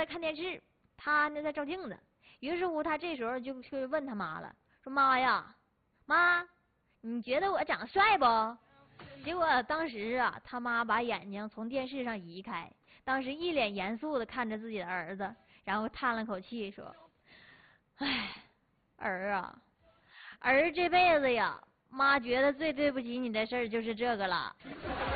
在看电视，他呢在照镜子。于是乎，他这时候就去问他妈了，说：“妈呀，妈，你觉得我长得帅不？”结果当时啊，他妈把眼睛从电视上移开，当时一脸严肃的看着自己的儿子，然后叹了口气说：“哎，儿啊，儿这辈子呀，妈觉得最对不起你的事儿就是这个了。”